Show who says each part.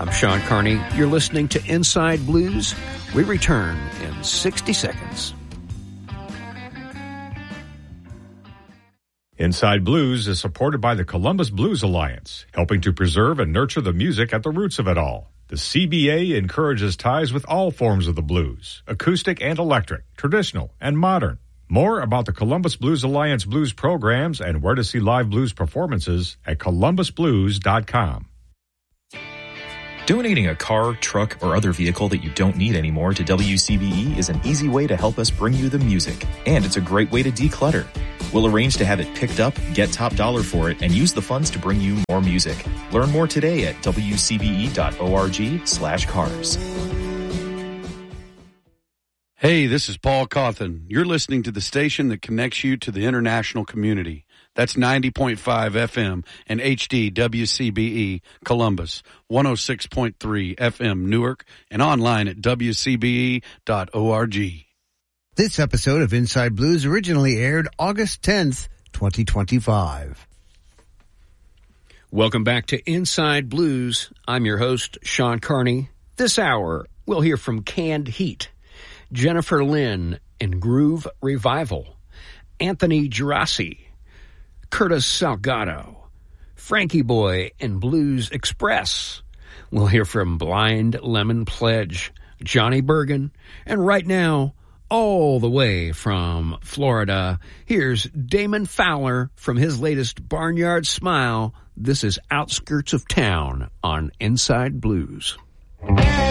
Speaker 1: I'm Sean Carney. You're listening to Inside Blues. We return in 60 seconds.
Speaker 2: Inside Blues is supported by the Columbus Blues Alliance, helping to preserve and nurture the music at the roots of it all. The CBA encourages ties with all forms of the blues, acoustic and electric, traditional and modern. More about the Columbus Blues Alliance blues programs and where to see live blues performances at columbusblues.com.
Speaker 3: Donating a car, truck, or other vehicle that you don't need anymore to WCBE is an easy way to help us bring you the music, and it's a great way to declutter. We'll arrange to have it picked up, get top dollar for it, and use the funds to bring you more music. Learn more today at wcbe.org/cars.
Speaker 4: Hey, this is Paul Cawthon. You're listening to the station that connects you to the international community. That's 90.5 FM and HD WCBE Columbus, 106.3 FM Newark, and online at wcbe.org.
Speaker 5: This episode of Inside Blues originally aired August 10th, 2025.
Speaker 1: Welcome back to Inside Blues. I'm your host, Sean Carney. This hour, we'll hear from Canned Heat, Jennifer Lynn in Groove Revival, Anthony Gerasi, Curtis Salgado, Frankie Boy and Blues Express. We'll hear from Blind Lemon Pledge, Johnny Bergen, and right now, all the way from Florida, here's Damon Fowler from his latest Barnyard Smile. This is Outskirts of Town on Inside Blues.